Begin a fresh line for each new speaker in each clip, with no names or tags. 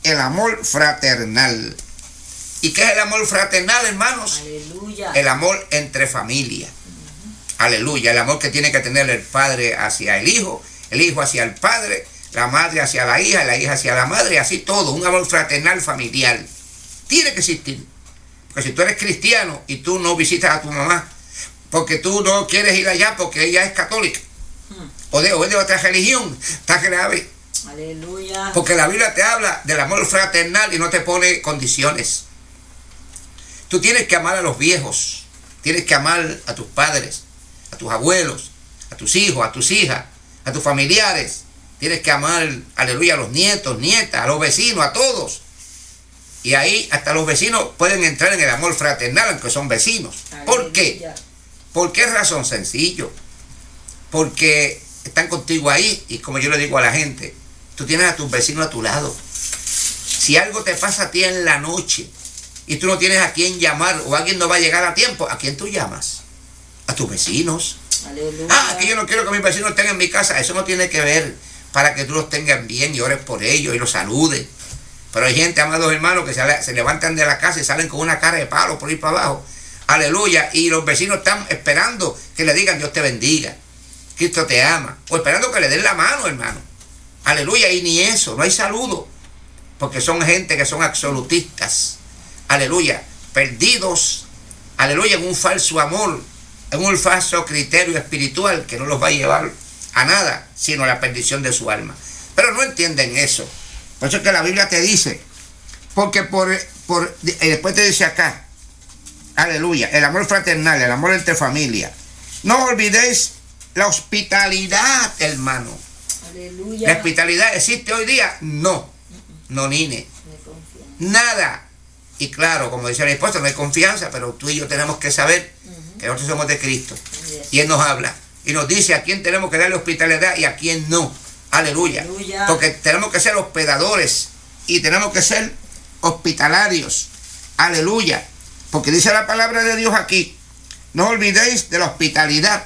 el amor fraternal. ¿Y qué es el amor fraternal, hermanos?
Aleluya.
El amor entre familia. Aleluya. El amor que tiene que tener el padre hacia el hijo hacia el padre, la madre hacia la hija hacia la madre, así todo. Un amor fraternal familiar. Tiene que existir. Porque si tú eres cristiano y tú no visitas a tu mamá, porque tú no quieres ir allá porque ella es católica, o es de otra religión, está grave.
Aleluya.
Porque la Biblia te habla del amor fraternal y no te pone condiciones. Tú tienes que amar a los viejos, tienes que amar a tus padres, a tus abuelos, a tus hijos, a tus hijas, a tus familiares. Tienes que amar, aleluya, a los nietos, nietas, a los vecinos, a todos. Y ahí hasta los vecinos pueden entrar en el amor fraternal, aunque son vecinos.
Aleluya.
¿Por qué? ¿Por qué razón? Sencillo. Porque están contigo ahí y como yo le digo a la gente, tú tienes a tus vecinos a tu lado. Si algo te pasa a ti en la noche y tú no tienes a quién llamar o alguien no va a llegar a tiempo, ¿a quién tú llamas? A tus vecinos.
Aleluya.
Que yo no quiero que mis vecinos estén en mi casa. Eso no tiene que ver para que tú los tengas bien y ores por ellos y los saludes. Pero hay gente, amados hermanos, que se levantan de la casa y salen con una cara de palo por ir para abajo. Aleluya. Y los vecinos están esperando que le digan Dios te bendiga, Cristo te ama. O esperando que le den la mano, hermano. Aleluya. Y ni eso, no hay saludo. Porque son gente que son absolutistas. Aleluya. Perdidos. Aleluya. En un falso amor. En un falso criterio espiritual que no los va a llevar a nada, sino a la perdición de su alma. Pero no entienden eso. Por eso es que la Biblia te dice, porque después te dice acá, aleluya, el amor fraternal, el amor entre familia. No olvidéis la hospitalidad, hermano.
Aleluya.
¿La hospitalidad existe hoy día? No. No, nine. Nada. Y claro, como dice el apóstol, no hay confianza, pero tú y yo tenemos que saber que nosotros somos de Cristo. Y Él nos habla. Y nos dice a quién tenemos que darle hospitalidad y a quién no. Aleluya.
Aleluya.
Porque tenemos que ser hospedadores y tenemos que ser hospitalarios. Aleluya. Porque dice la palabra de Dios aquí, no olvidéis de la hospitalidad.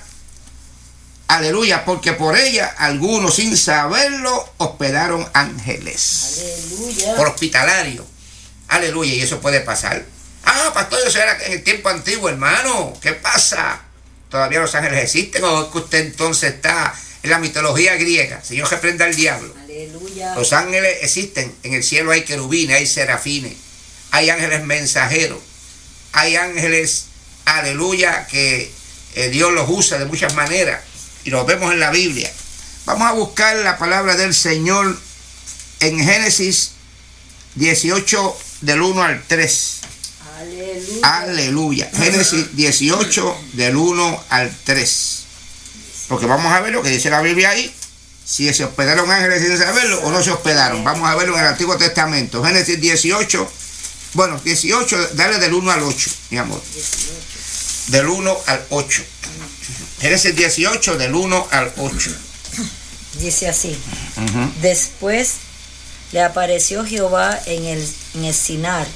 Aleluya, porque por ella algunos sin saberlo hospedaron ángeles.
Aleluya.
Por hospitalario. Aleluya, y eso puede pasar. Pastor, eso era en el tiempo antiguo, hermano. ¿Qué pasa? ¿Todavía los ángeles existen o es que usted entonces está en la mitología griega? Señor, reprenda al diablo.
Aleluya.
Los ángeles existen. En el cielo hay querubines, hay serafines, hay ángeles mensajeros, hay ángeles, aleluya, que Dios los usa de muchas maneras y los vemos en la Biblia. Vamos a buscar la palabra del Señor en Génesis 18 del 1 al 3.
Aleluya.
Aleluya. Génesis 18 del 1 al 3. Porque vamos a ver lo que dice la Biblia ahí. Si se hospedaron ángeles sin saberlo o no se hospedaron. Vamos a verlo en el Antiguo Testamento. Génesis 18. Bueno, 18, dale del 1 al 8, mi amor.
18.
Del 1 al 8. Génesis 18 del 1 al 8.
Dice así. Después le apareció Jehová en el Sinar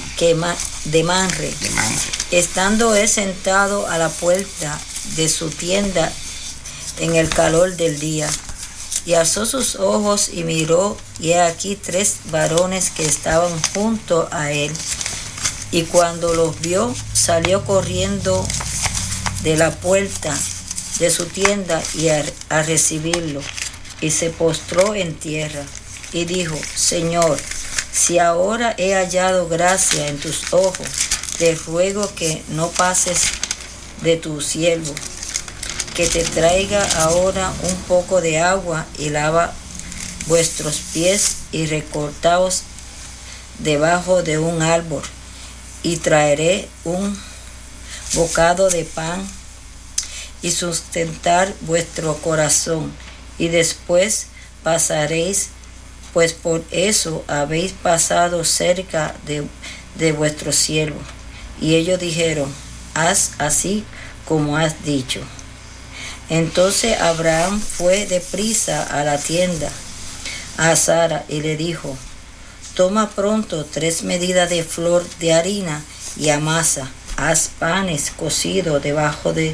de Manre, estando él sentado a la puerta de su tienda en el calor del día. Y alzó sus ojos y miró, y he aquí 3 varones que estaban junto a él. Y cuando los vio, salió corriendo de la puerta de su tienda y a recibirlo, y se postró en tierra, y dijo: Señor, si ahora he hallado gracia en tus ojos, te ruego que no pases de tu siervo, que te traiga ahora un poco de agua y lava vuestros pies y recortaos debajo de un árbol, y traeré un bocado de pan y sustentar vuestro corazón, y después pasaréis, pues por eso habéis pasado cerca de vuestro siervo. Y ellos dijeron: haz así como has dicho. Entonces Abraham fue deprisa a la tienda a Sara y le dijo: toma pronto 3 medidas de flor de harina y amasa, haz panes cocidos debajo del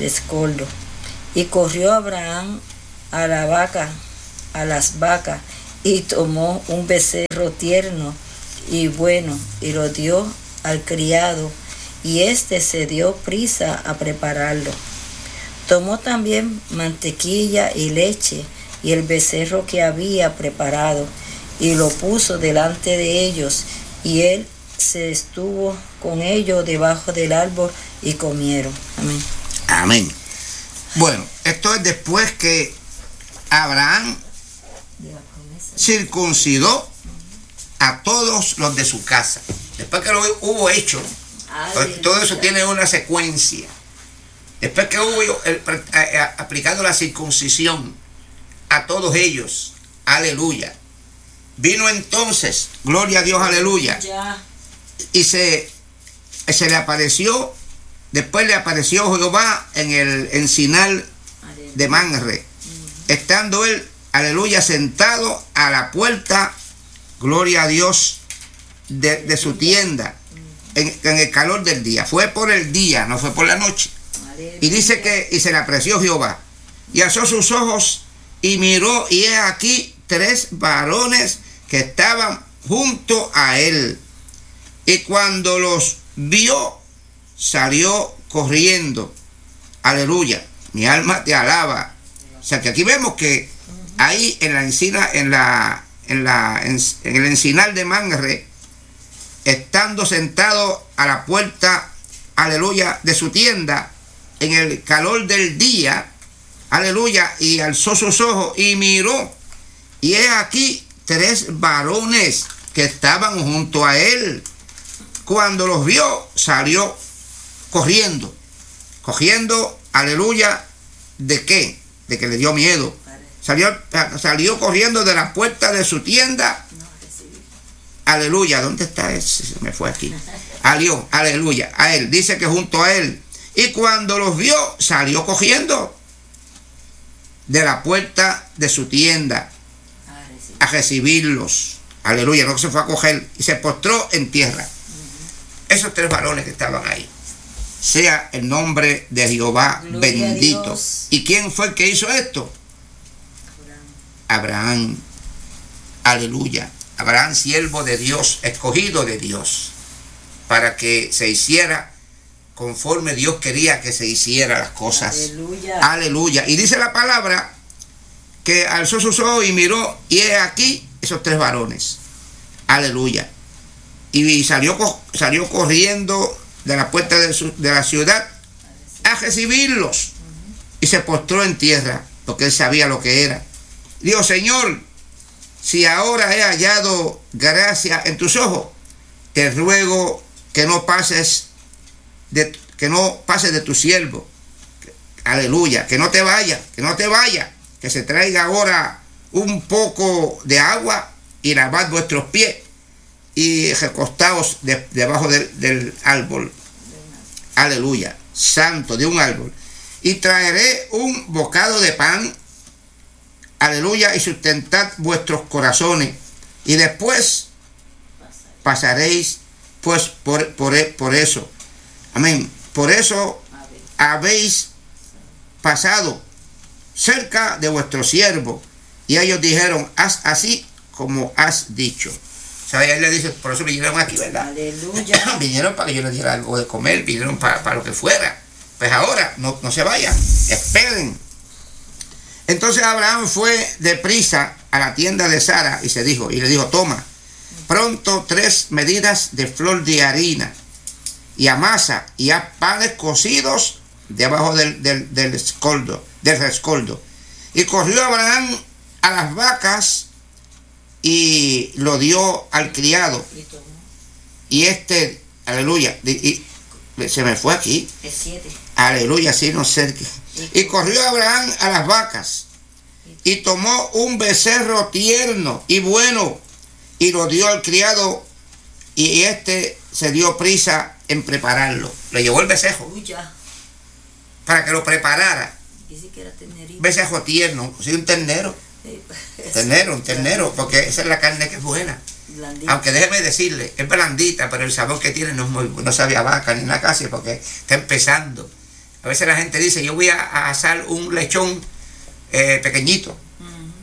rescoldo. Y corrió Abraham a las vacas y tomó un becerro tierno y bueno, y lo dio al criado, y éste se dio prisa a prepararlo. Tomó también mantequilla y leche, y el becerro que había preparado, y lo puso delante de ellos, y él se estuvo con ellos debajo del árbol, y comieron. Amén.
Amén. Bueno, esto es después que Abraham circuncidó a todos los de su casa. Después que lo hubo hecho, todo eso tiene una secuencia. Después que hubo aplicado la circuncisión a todos ellos, aleluya, vino entonces, gloria a Dios, aleluya, y se le apareció, después le apareció Jehová en el encinar de Manre, estando él, aleluya, sentado a la puerta, gloria a Dios, de su tienda, en el calor del día. Fue por el día, no fue por la noche. Y dice que, y se le apareció Jehová, y alzó sus ojos, y miró, y he aquí 3 varones que estaban junto a él. Y cuando los vio, salió corriendo. Aleluya, mi alma te alaba. O sea que aquí vemos que ahí en la encina, en el encinar de Manre, estando sentado a la puerta, aleluya, de su tienda, en el calor del día, aleluya, y alzó sus ojos y miró, y he aquí 3 varones que estaban junto a él. Cuando los vio, salió corriendo, aleluya, ¿de qué? De que le dio miedo. Salió corriendo de la puerta de su tienda. Aleluya, ¿dónde está ese? Se me fue aquí. Aleluya, a él, dice que junto a él. Y cuando los vio, salió cogiendo de la puerta de su tienda a recibirlos. Aleluya, no se fue a coger, y se postró en tierra. Esos 3 varones que estaban ahí. Sea el nombre de Jehová bendito. ¿Y quién fue el que hizo esto? Abraham. Aleluya. Abraham, siervo de Dios, escogido de Dios, para que se hiciera conforme Dios quería que se hiciera las cosas. Aleluya. Aleluya. Y dice la palabra que alzó sus ojos y miró, y he aquí esos 3 varones. Aleluya. Y salió corriendo de la puerta de la ciudad a recibirlos. Y se postró en tierra, porque él sabía lo que era. Dijo: Señor, si ahora he hallado gracia en tus ojos, te ruego que no pases de tu siervo. Aleluya, que no te vaya, que se traiga ahora un poco de agua y lavad vuestros pies y recostaos debajo del árbol. Aleluya, santo, de un árbol. Y traeré un bocado de pan. Aleluya, y sustentad vuestros corazones. Y después pasaréis pues por eso. Amén. Por eso habéis pasado cerca de vuestro siervo. Y ellos dijeron: haz así como has dicho. O sea, él le dice: por eso vinieron aquí, ¿verdad?
Aleluya.
Vinieron para que yo les diera algo de comer, vinieron para lo que fuera. Pues ahora no se vayan, esperen. Entonces Abraham fue deprisa a la tienda de Sara y le dijo: toma pronto 3 medidas de flor de harina y amasa y haz panes cocidos debajo del rescoldo. Y corrió Abraham a las vacas y lo dio al criado. Y aleluya, y se me fue aquí.
Es 7.
Aleluya, sí, no sé. Y corrió Abraham a las vacas y tomó un becerro tierno y bueno y lo dio al criado, y se dio prisa en prepararlo. Le llevó el becerro para que lo preparara.
Dice que era ternerito.
Becerro tierno, sí, un ternero. Un ternero, porque esa es la carne que es buena. Blandita. Aunque déjeme decirle, es blandita, pero el sabor que tiene no sabe a vaca ni nada casi, porque está empezando. A veces la gente dice: yo voy a asar un lechón pequeñito.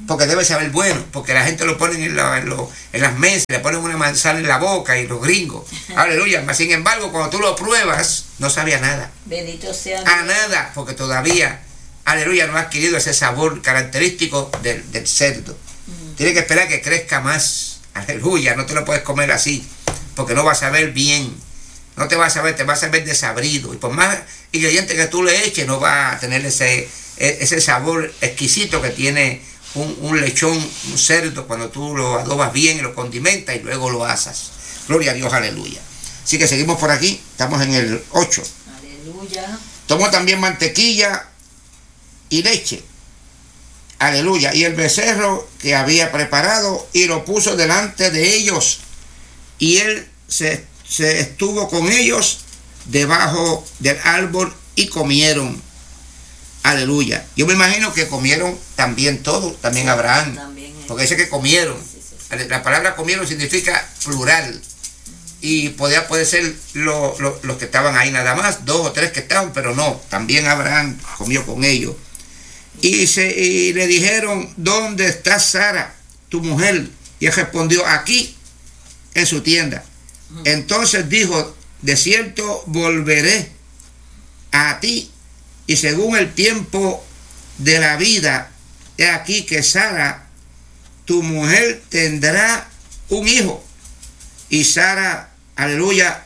porque debe saber bueno, porque la gente lo ponen en las mesas, le ponen una manzana en la boca y los gringos, aleluya, mas sin embargo cuando tú lo pruebas no sabe a nada,
bendito sea
a nada, porque todavía, aleluya, no ha adquirido ese sabor característico del cerdo. Tienes que esperar que crezca más, aleluya, no te lo puedes comer así, porque no vas a ver bien, no te vas a ver, te vas a ver desabrido, y por más ingredientes que tú le eches no va a tener ese sabor exquisito que tiene un lechón, un cerdo, cuando tú lo adobas bien y lo condimentas y luego lo asas. Gloria a Dios, aleluya. Así que seguimos por aquí, estamos en el 8.
Aleluya.
Tomó también mantequilla y leche, aleluya, y el becerro que había preparado y lo puso delante de ellos, y él se estuvo con ellos debajo del árbol y comieron. Aleluya. Yo me imagino que comieron también todos, también Abraham, porque dice que comieron. La palabra comieron significa plural, y puede ser los que estaban ahí nada más, 2 o 3 que estaban, pero no, también Abraham comió con ellos. Y le dijeron, ¿dónde está Sara, tu mujer? Y él respondió, aquí, en su tienda. Entonces dijo, de cierto volveré a ti, y según el tiempo de la vida, he aquí que Sara, tu mujer, tendrá un hijo. Y Sara, aleluya,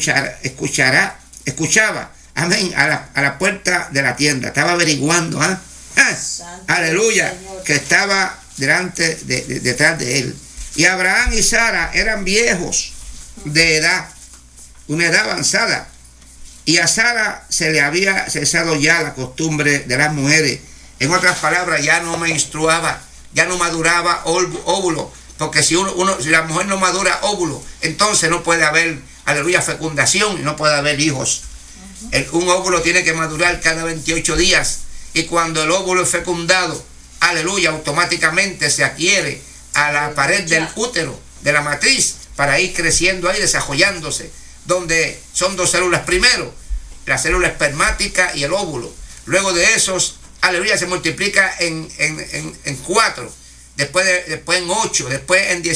escuchaba, amén, a la puerta de la tienda. Estaba averiguando, aleluya, que estaba detrás de él. Y Abraham y Sara eran viejos de edad, una edad avanzada. Y a Sara se le había cesado ya la costumbre de las mujeres. En otras palabras, ya no menstruaba, ya no maduraba óvulo. Porque si la mujer no madura óvulo, entonces no puede haber, aleluya, fecundación y no puede haber hijos. Un óvulo tiene que madurar cada 28 días. Y cuando el óvulo es fecundado, aleluya, automáticamente se adhiere a la pared del útero, de la matriz, para ir creciendo ahí, desarrollándose, donde son 2 células primero, la célula espermática y el óvulo. Luego de esos, aleluya, se multiplica en 4, después en 8, después en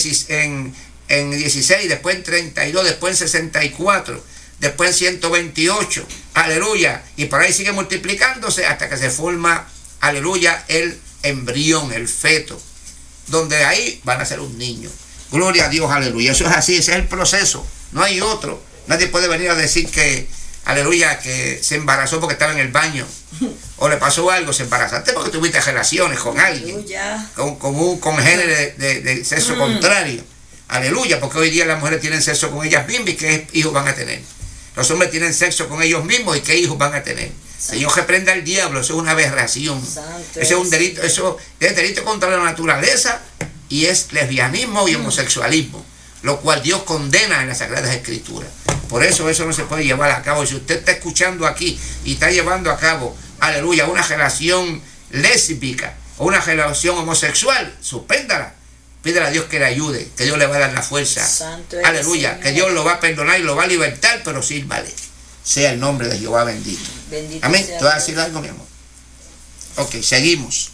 16, después en 32, después en 64, después en 128, aleluya, y por ahí sigue multiplicándose hasta que se forma, aleluya, el embrión, el feto, donde ahí van a ser un niño. Gloria a Dios, aleluya. Eso es así, ese es el proceso, no hay otro. Nadie puede venir a decir que, aleluya, que se embarazó porque estaba en el baño, o le pasó algo, se embarazaste porque tuviste relaciones con alguien, con un congénere de sexo contrario, aleluya, porque hoy día las mujeres tienen sexo con ellas mismas y qué hijos van a tener. Los hombres tienen sexo con ellos mismos y qué hijos van a tener. Señor, reprenda al diablo, eso es una aberración. Eso es un delito, eso es delito contra la naturaleza y es lesbianismo y homosexualismo, lo cual Dios condena en las Sagradas Escrituras. Por eso no se puede llevar a cabo. Si usted está escuchando aquí y está llevando a cabo, aleluya, una relación lésbica o una relación homosexual, suspéndala. Pídele a Dios que le ayude, que Dios le va a dar la fuerza. Aleluya, que Dios lo va a perdonar y lo va a libertar, pero sírvale. Sea el nombre de Jehová bendito. Amén. ¿Te vas a decir algo, mi amor? Ok, seguimos.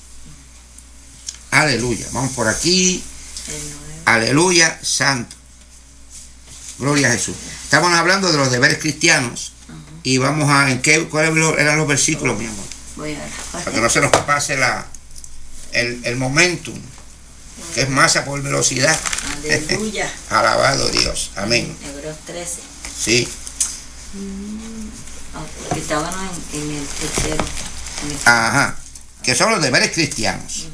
Aleluya. Vamos por aquí. Aleluya, santo. Gloria a Jesús. Estamos hablando de los deberes cristianos. Y vamos a... ¿Cuáles eran los versículos, mi amor? Para que no se nos pase el momentum, que es masa por velocidad.
Aleluya.
Alabado Dios. Amén.
Hebreos 13.
Sí.
Porque estaban en el tercero.
Ajá. Que son los deberes cristianos.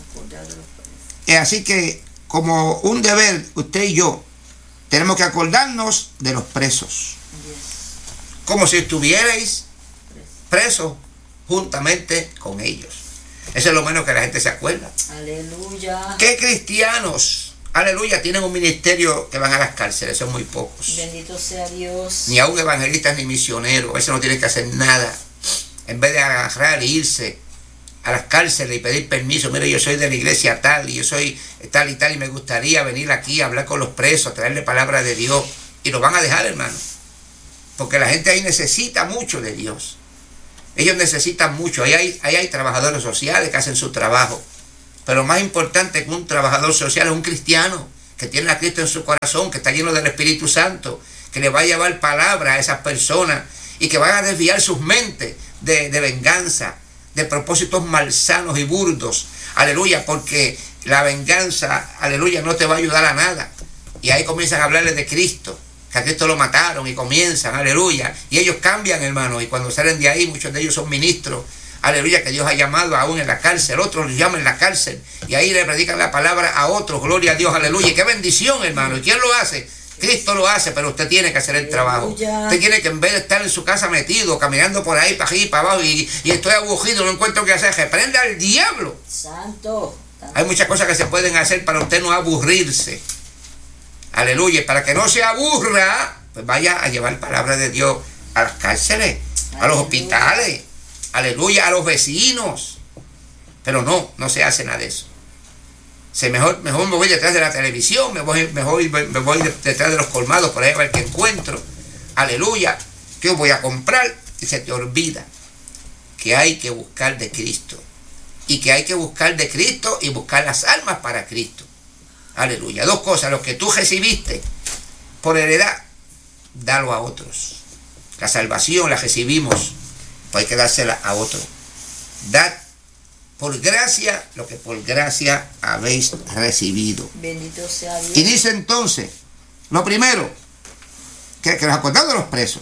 Así que, como un deber, usted y yo tenemos que acordarnos de los presos. Como si estuvierais presos juntamente con ellos. Eso es lo menos que la gente se acuerda.
Aleluya.
¿Qué cristianos, aleluya, tienen un ministerio que van a las cárceles? Son muy pocos.
Bendito sea Dios.
Ni aún evangelistas ni misioneros. Eso no tienen que hacer nada. En vez de agarrar e irse a las cárceles y pedir permiso, mire, yo soy de la iglesia tal y yo soy tal y tal y me gustaría venir aquí a hablar con los presos, traerle palabra de Dios, y lo van a dejar, hermano, porque la gente ahí necesita mucho de Dios. Ellos necesitan mucho. Ahí hay trabajadores sociales que hacen su trabajo, Pero más importante que un trabajador social es un cristiano que tiene a Cristo en su corazón, que está lleno del Espíritu Santo, que le va a llevar palabra a esas personas y que van a desviar sus mentes de venganza, de propósitos malsanos y burdos. Aleluya, porque la venganza, aleluya, no te va a ayudar a nada. Y ahí comienzan a hablarles de Cristo, que a Cristo lo mataron, y comienzan, aleluya. Y ellos cambian, hermano, y cuando salen de ahí, muchos de ellos son ministros, aleluya, que Dios ha llamado aún en la cárcel. Otros los llaman en la cárcel, y ahí le predican la palabra a otros, gloria a Dios, aleluya. Y qué bendición, hermano. ¿Y quién lo hace? Cristo lo hace, pero usted tiene que hacer el trabajo. Usted tiene que, en vez de estar en su casa metido, caminando por ahí, para arriba, para abajo, y estoy aburrido, no encuentro qué hacer, reprenda al diablo.
Santo.
Hay muchas cosas que se pueden hacer para usted no aburrirse. Aleluya. Para que no se aburra, pues vaya a llevar palabra de Dios a las cárceles, a los hospitales, aleluya, a los vecinos. Pero no se hace nada de eso. Mejor me voy detrás de la televisión, me voy detrás de los colmados por ahí a ver qué encuentro. Aleluya. ¿Qué voy a comprar? Y se te olvida que hay que buscar de Cristo. Y que hay que buscar de Cristo y buscar las almas para Cristo. Aleluya. Dos cosas. Lo que tú recibiste por heredad, dalo a otros. La salvación la recibimos, pues hay que dársela a otros. Dad por gracia lo que por gracia habéis recibido.
Bendito sea Dios.
Y dice entonces, lo primero, que nos acordamos de los presos.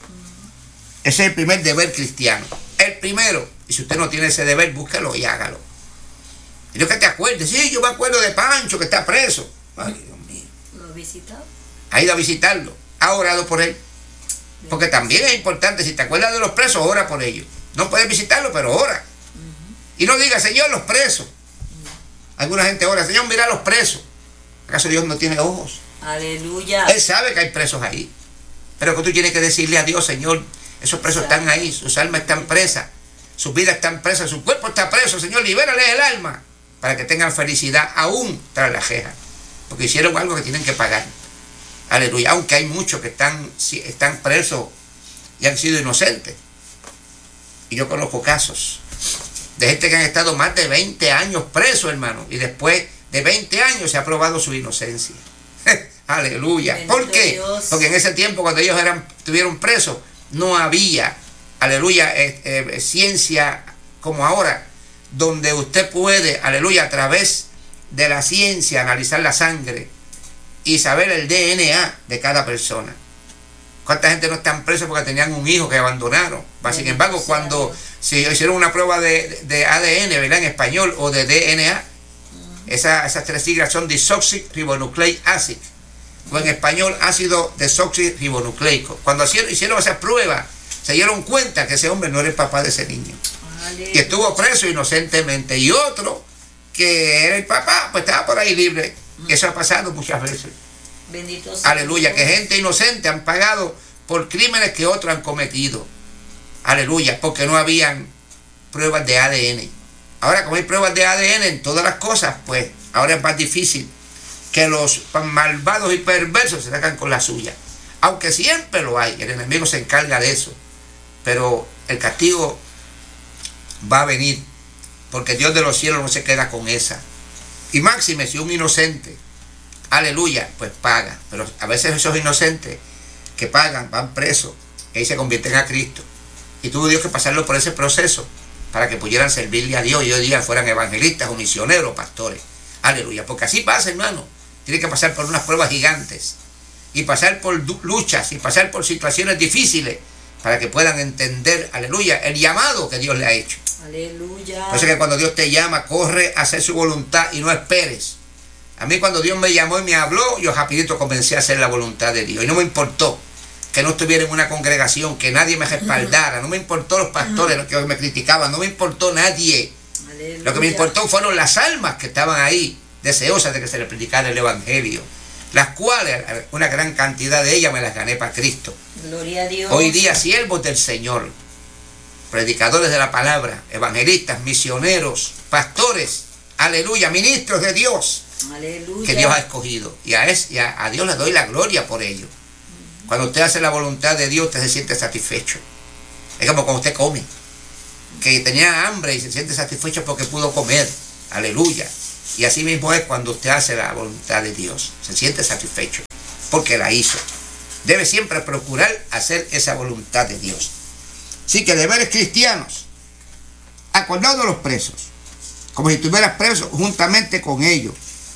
Ese es el primer deber cristiano. El primero. Y si usted no tiene ese deber, búsquelo y hágalo. Y yo que te acuerdes. Sí, yo me acuerdo de Pancho que está preso. Ay, Dios mío.
¿Lo ha visitado?
Ha ido a visitarlo. Ha orado por él. Porque también es importante, si te acuerdas de los presos, ora por ellos. No puedes visitarlo, pero ora. Y no diga, Señor, los presos. Alguna gente ora, Señor, mira a los presos. ¿Acaso Dios no tiene ojos?
Aleluya.
Él sabe que hay presos ahí. Pero que tú tienes que decirle a Dios, Señor, esos presos están ahí, sus almas están presas, sus vidas están presas, su cuerpo está preso, Señor, libérales el alma, para que tengan felicidad aún tras la reja. Porque hicieron algo que tienen que pagar. Aleluya. Aunque hay muchos que están presos y han sido inocentes. Y yo conozco casos de gente que han estado más de 20 años presos, hermano, y después de 20 años se ha probado su inocencia. Aleluya.
Bendito
¿Por qué?
Dios.
Porque en ese tiempo, cuando ellos estuvieron presos, no había, aleluya, ciencia como ahora, donde usted puede, aleluya, a través de la ciencia analizar la sangre y saber el DNA de cada persona. ¿Cuánta gente no están presos porque tenían un hijo que abandonaron? Sin embargo, cuando se hicieron una prueba de ADN, ¿verdad?, en español, o de DNA, esas tres siglas son desoxirribonucleic acid, o en español ácido desoxirribonucleico. Cuando hicieron esa prueba, se dieron cuenta que ese hombre no era el papá de ese niño. Aleluya. Que estuvo preso inocentemente. Y otro, que era el papá, pues estaba por ahí libre. Eso ha pasado muchas veces.
Bendito sea.
Aleluya, que gente inocente han pagado por crímenes que otros han cometido. Aleluya, porque no habían pruebas de ADN. Ahora, como hay pruebas de ADN en todas las cosas, pues ahora es más difícil que los malvados y perversos se sacan con la suya. Aunque siempre lo hay, el enemigo se encarga de eso. Pero el castigo va a venir, porque Dios de los cielos no se queda con esa. Y máxime, si un inocente, aleluya, pues paga. Pero a veces esos inocentes que pagan van presos y ahí se convierten a Cristo. Y tuvo Dios que pasarlo por ese proceso para que pudieran servirle a Dios y hoy día fueran evangelistas o misioneros, pastores. Aleluya, porque así pasa, hermano. Tiene que pasar por unas pruebas gigantes y pasar por luchas y pasar por situaciones difíciles para que puedan entender, aleluya, el llamado que Dios le ha hecho.
Aleluya.
Por eso que cuando Dios te llama, corre a hacer su voluntad y no esperes. A mí cuando Dios me llamó y me habló, yo rapidito comencé a hacer la voluntad de Dios. Y no me importó que no estuviera en una congregación, que nadie me respaldara. No me importó los pastores, los que me criticaban. No me importó nadie. Aleluya. Lo que me importó fueron las almas que estaban ahí, deseosas de que se les predicara el evangelio. Las cuales, una gran cantidad de ellas me las gané para Cristo.
Gloria a Dios.
Hoy día, siervos del Señor, predicadores de la palabra, evangelistas, misioneros, pastores, aleluya, ministros de Dios,
aleluya,
que Dios ha escogido. Y a Dios le doy la gloria por ello. Cuando usted hace la voluntad de Dios, usted se siente satisfecho. Es como cuando usted come, que tenía hambre y se siente satisfecho porque pudo comer. Aleluya. Y así mismo es cuando usted hace la voluntad de Dios. Se siente satisfecho porque la hizo. Debe siempre procurar hacer esa voluntad de Dios. Así que deberes cristianos. Acordado de los presos, como si estuvieras preso juntamente con ellos.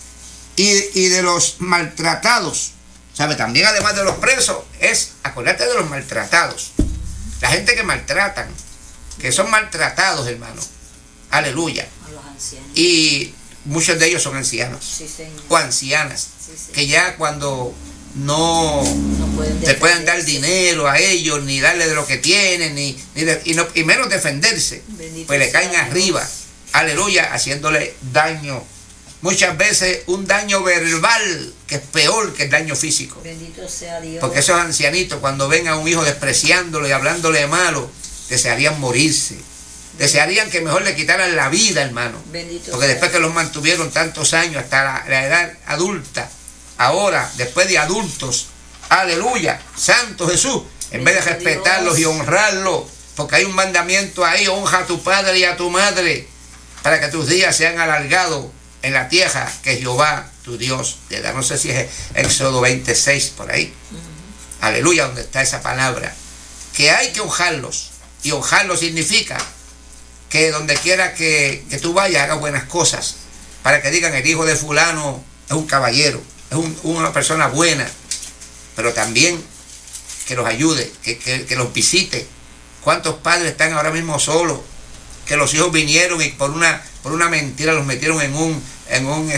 Y de los maltratados. ¿Sabe? También además de los presos, es acordarte de los maltratados. La gente que maltratan, que son maltratados, hermano. Aleluya.
A los ancianos.
Y muchos de ellos son ancianos.
Sí, señor.
O ancianas.
Sí, sí.
Que ya cuando no
pueden
se pueden dar dinero a ellos, ni darle de lo que tienen, y menos defenderse,
Bendito
pues le caen
sea
arriba.
Dios.
Aleluya, haciéndole daño. Muchas veces un daño verbal que es peor que el daño físico.
Bendito sea Dios.
Porque esos ancianitos, cuando ven a un hijo despreciándolo y hablándole de malo, desearían morirse. Desearían que mejor le quitaran la vida, hermano.
Bendito
Porque
sea
después que los mantuvieron tantos años hasta la edad adulta, ahora, después de adultos, aleluya, Santo Jesús, en vez de respetarlos y honrarlos, porque hay un mandamiento ahí: honra a tu padre y a tu madre, para que tus días sean alargados en la tierra que Jehová tu Dios te da. No sé si es Éxodo 26 por ahí. Aleluya, donde está esa palabra. Que hay que honrarlos. Y honrarlos significa que donde quiera que tú vayas, hagas buenas cosas. Para que digan: el hijo de fulano es un caballero, es una persona buena. Pero también que los ayude, que los visite. ¿Cuántos padres están ahora mismo solos? Que los hijos vinieron y por una mentira los metieron en un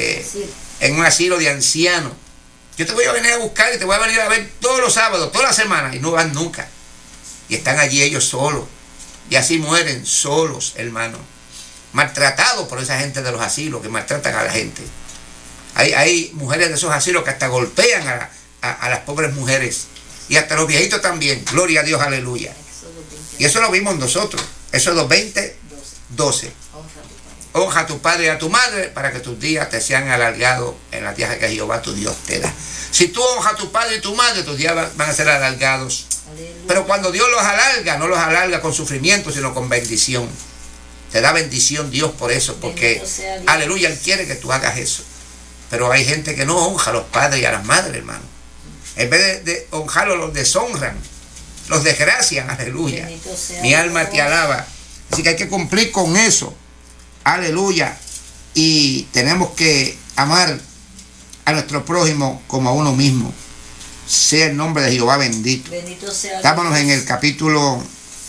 asilo de ancianos. Yo te voy a venir a buscar y te voy a venir a ver todos los sábados, todas las semanas, y no van nunca. Y están allí ellos solos. Y así mueren solos, hermano. Maltratados por esa gente de los asilos que maltratan a la gente. Hay mujeres de esos asilos que hasta golpean a las pobres mujeres. Y hasta los viejitos también. Gloria a Dios, aleluya. Y eso lo vimos nosotros. Éxodo 20, 12. Honra a tu padre y a tu madre para que tus días te sean alargados en la tierra que Jehová tu Dios te da. Si tú honras a tu padre y tu madre, tus días van a ser alargados. Aleluya. Pero cuando Dios los alarga, no los alarga con sufrimiento, sino con bendición. Te da bendición Dios por eso, porque, aleluya, Él quiere que tú hagas eso. Pero hay gente que no honra a los padres y a las madres, hermano. En vez de honrarlos, los deshonran, los desgracian, aleluya. Mi alma te alaba. Así que hay que cumplir con eso, aleluya. Y tenemos que amar a nuestro prójimo como a uno mismo. Sea el nombre de Jehová bendito.
Bendito sea Dios.
Estábamos en el capítulo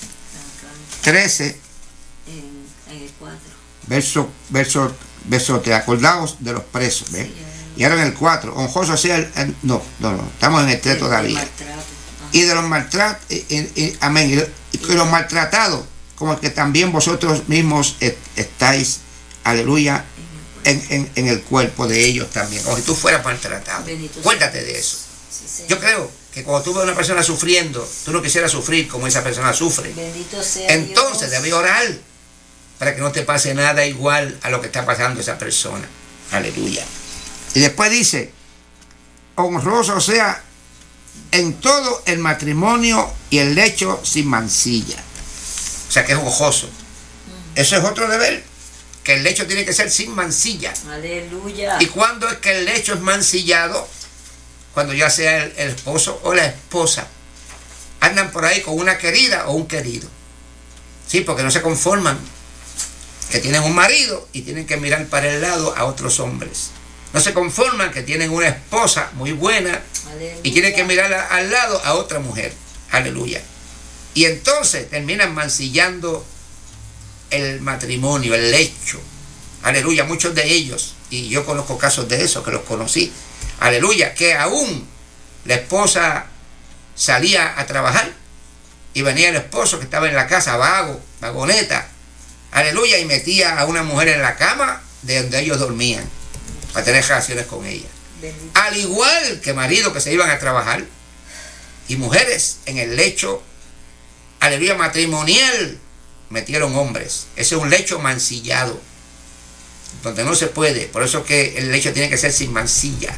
13,
en el 4.
verso 3. Acordaos de los presos, ¿ves? Sí, y ahora en el 4, honroso sea no, estamos en el 3 todavía. Y de los maltratados, amén, y los maltratados, como el que también vosotros mismos estáis, aleluya, en el cuerpo de ellos también. Como si tú fueras maltratado. Cuéntate de eso. Sí, yo creo que cuando tú ves a una persona sufriendo, tú no quisieras sufrir como esa persona sufre.
Bendito sea
Entonces
Dios.
debes orar para que no te pase nada igual a lo que está pasando esa persona. Aleluya. Y después dice: honroso sea en todo el matrimonio y el lecho sin mancilla. O sea que es honroso. Eso es otro deber, que el lecho tiene que ser sin mancilla.
Aleluya.
¿Y cuándo es que el lecho es mancillado? Cuando ya sea el esposo o la esposa andan por ahí con una querida o un querido. Sí, porque no se conforman que tienen un marido y tienen que mirar para el lado a otros hombres. No se conforman que tienen una esposa muy buena. Aleluya. Y tienen que mirar al lado a otra mujer. Aleluya. Y entonces terminan mancillando el matrimonio, el lecho. Aleluya. Muchos de ellos, y yo conozco casos de eso, que los conocí. Aleluya. Que aún la esposa salía a trabajar y venía el esposo que estaba en la casa, vagoneta. Aleluya. Y metía a una mujer en la cama de donde ellos dormían, para tener relaciones con ella. Bendito. Al igual que maridos que se iban a trabajar y mujeres en el lecho, aleluya, matrimonial, metieron hombres. Ese es un lecho mancillado, donde no se puede. Por eso que el lecho tiene que ser sin mancilla.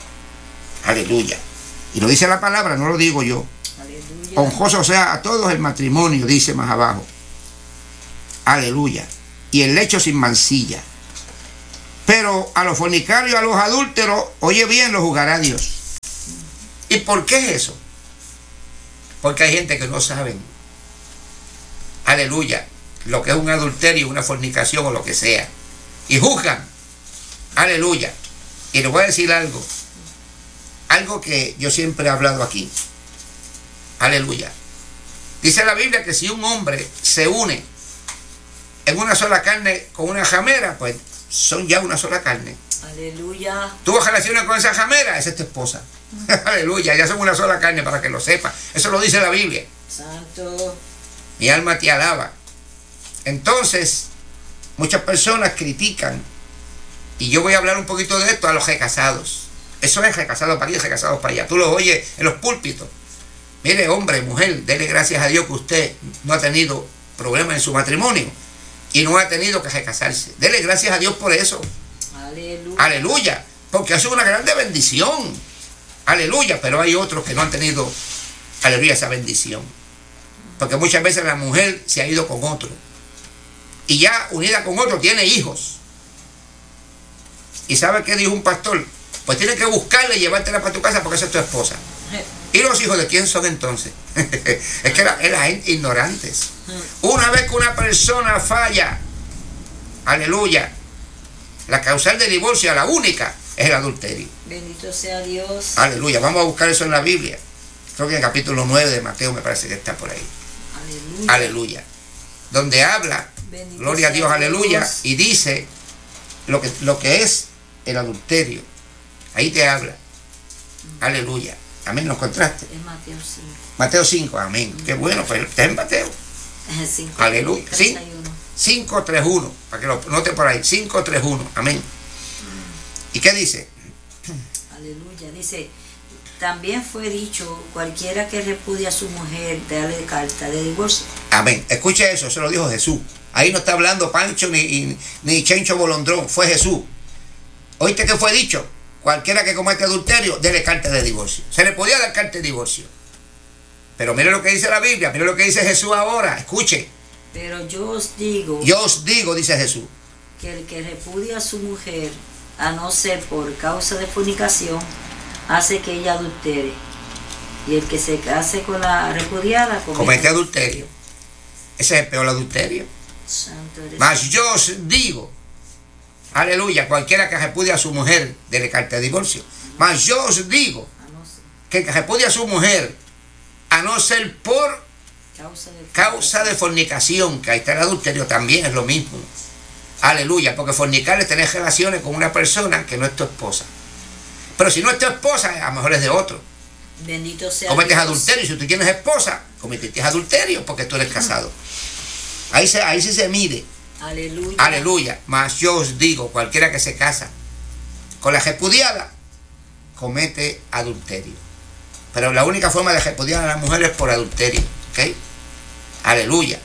Aleluya. Y lo dice la palabra, no lo digo yo. Aleluya. Honroso sea a todos el matrimonio, dice más abajo. Aleluya. Y el lecho sin mancilla. a los fornicarios, a los adúlteros, oye bien, los juzgará Dios. ¿Y por qué es eso? Porque hay gente que no saben, aleluya, lo que es un adulterio, una fornicación o lo que sea, y juzgan, aleluya. Y les voy a decir algo que yo siempre he hablado aquí, aleluya. Dice la Biblia que si un hombre se une en una sola carne con una jamera, pues son ya una sola carne.
Aleluya.
Tuvo relaciones con esa jamera, esa es tu esposa. Aleluya, ya son una sola carne, para que lo sepa. Eso lo dice la Biblia.
Santo.
Mi alma te alaba. Entonces, muchas personas critican, y yo voy a hablar un poquito de esto a los recasados. Eso es recasados para aquí, recasados para allá. Tú los oyes en los púlpitos. Mire, hombre, mujer, dele gracias a Dios que usted no ha tenido problemas en su matrimonio y no ha tenido que recasarse. Dele gracias a Dios por eso.
Aleluya.
Aleluya. Porque eso es una grande bendición. Aleluya. Pero hay otros que no han tenido, aleluya, esa bendición. Porque muchas veces la mujer se ha ido con otro. Y ya unida con otro tiene hijos. ¿Y sabe qué dijo un pastor? Pues tienes que buscarla y llevártela para tu casa porque esa es tu esposa. ¿Y los hijos de quién son entonces? Es que es la gente ignorantes. Una vez que una persona falla, aleluya, la causal de divorcio, la única, es el adulterio.
Bendito sea Dios.
Aleluya, vamos a buscar eso en la Biblia. Creo que en el capítulo 9 de Mateo me parece que está por ahí.
Aleluya.
Aleluya. Donde habla, bendito gloria a Dios, aleluya, Dios. Y dice lo que es el adulterio. Ahí te habla. Aleluya. Amén, ¿lo encontraste?
Es Mateo 5.
Mateo 5, amén. Qué bueno, pues está en Mateo.
5,
aleluya. 5:31, para que lo note por ahí. 5:31, amén. ¿Y qué dice?
Aleluya, dice, también fue dicho, cualquiera que repudia a su mujer, dale carta de divorcio.
Amén. Escucha eso, eso lo dijo Jesús. Ahí no está hablando Pancho ni Chencho Bolondrón, fue Jesús. ¿Oíste qué fue dicho? Cualquiera que comete adulterio, dele carta de divorcio. Se le podía dar carta de divorcio. Pero mire lo que dice la Biblia, mire lo que dice Jesús ahora. Escuche.
Pero yo os digo,
dice Jesús,
que el que repudia a su mujer, a no ser por causa de fornicación, hace que ella adultere. Y el que se case con la repudiada
comete adulterio. Ese es el peor adulterio.
Santo eres.
Mas yo os digo, aleluya, cualquiera que repudia a su mujer, dele carta de divorcio. Mas yo os digo que el que repudia a su mujer, a no ser por causa de fornicación, que ahí está el adulterio, también es lo mismo. Aleluya, porque fornicar es tener relaciones con una persona que no es tu esposa. Pero si no es tu esposa, a lo mejor es de otro.
Bendito sea
cometes
Dios.
Adulterio. Si tú tienes esposa, cometiste adulterio porque tú eres casado. Ahí sí se mide.
Aleluya.
Aleluya. Mas yo os digo, cualquiera que se casa con la repudiada, comete adulterio. Pero la única forma de repudiar a la mujer es por adulterio. ¿Ok? Aleluya.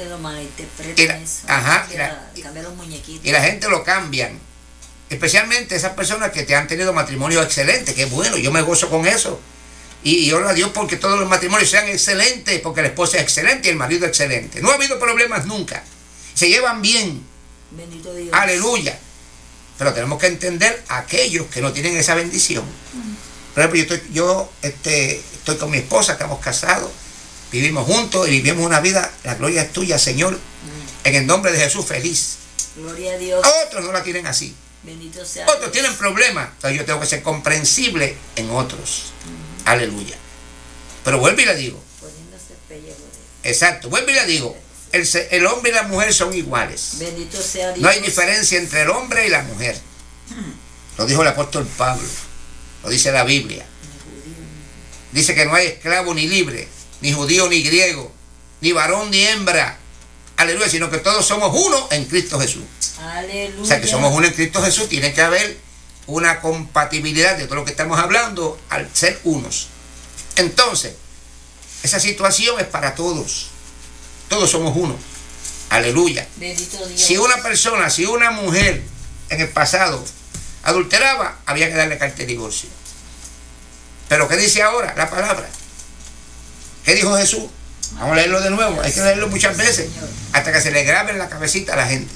Y la gente lo cambian. Especialmente esas personas que te han tenido matrimonio excelente, que bueno, yo me gozo con eso. Y oro a Dios porque todos los matrimonios sean excelentes, porque la esposa es excelente y el marido es excelente. No ha habido problemas nunca. Se llevan bien.
Bendito Dios.
Aleluya. Pero tenemos que entender a aquellos que no tienen esa bendición. Por ejemplo, yo estoy con mi esposa, estamos casados, vivimos juntos y vivimos una vida, la gloria es tuya, Señor, en el nombre de Jesús, feliz.
Gloria a Dios.
Otros no la tienen así.
Bendito sea
Otros
Dios.
tienen problemas. Entonces yo tengo que ser comprensible en otros. Aleluya. Pero vuelvo y le digo. Exacto, vuelvo y le digo. El hombre y la mujer son iguales.
Bendito sea Dios.
No hay diferencia entre el hombre y la mujer. Lo dijo el apóstol Pablo. Lo dice la Biblia. Dice que no hay esclavo ni libre, ni judío ni griego, ni varón ni hembra. Aleluya, sino que todos somos uno en Cristo Jesús.
Aleluya.
O sea, que somos uno en Cristo Jesús. Tiene que haber una compatibilidad de todo lo que estamos hablando al ser unos. Entonces, esa situación es para todos. Todos somos uno. Aleluya.
Bendito Dios.
Si una mujer en el pasado adulteraba, había que darle carta de divorcio. Pero ¿qué dice ahora la palabra? ¿Qué dijo Jesús? Vamos a leerlo de nuevo. Hay que leerlo muchas veces hasta que se le grabe en la cabecita a la gente.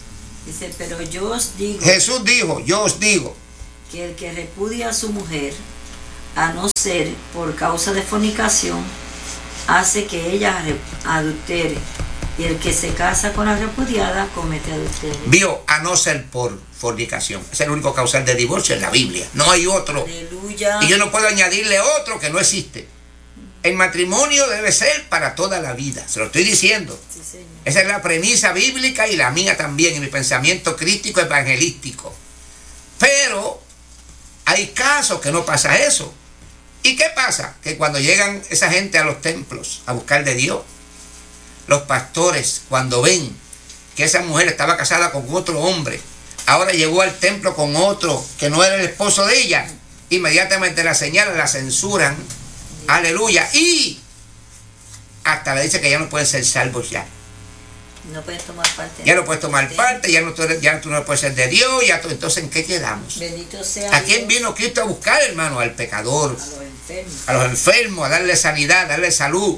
Dice, pero yo os digo.
Jesús dijo, yo os digo.
Que el que repudia a su mujer, a no ser por causa de fornicación, hace que ella adultere. Y el que se casa con la repudiada comete adulterio.
Vio, a no ser por fornicación. Es el único causal de divorcio en la Biblia. No hay otro.
Aleluya.
Y yo no puedo añadirle otro que no existe. El matrimonio debe ser para toda la vida. Se lo estoy diciendo.
Sí, señor.
Esa es la premisa bíblica y la mía también, en mi pensamiento crítico evangelístico. Pero hay casos que no pasa eso. ¿Y qué pasa? Que cuando llegan esa gente a los templos a buscar de Dios, los pastores, cuando ven que esa mujer estaba casada con otro hombre, ahora llegó al templo con otro que no era el esposo de ella, inmediatamente la señalan, la censuran, aleluya, y hasta le dice que ya no pueden ser salvos ya.
No puedes tomar parte.
Ya no puedes tomar parte, ya tú no puedes ser de Dios, entonces ¿en qué quedamos?
Bendito sea
¿A quién
Dios.
vino Cristo a buscar, hermano? Al pecador,
A los enfermos,
a darle sanidad, darle salud.